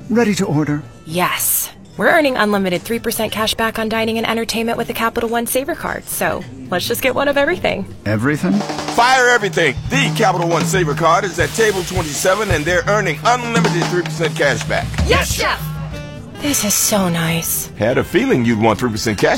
Ready to order. Yes. We're earning unlimited 3% cash back on dining and entertainment with the Capital One Saver card, so let's just get one of everything. Everything? Fire everything! The Capital One Saver card is at table 27 and they're earning unlimited 3% cash back. Yes, Chef! This is so nice. Had a feeling you'd want 3% cash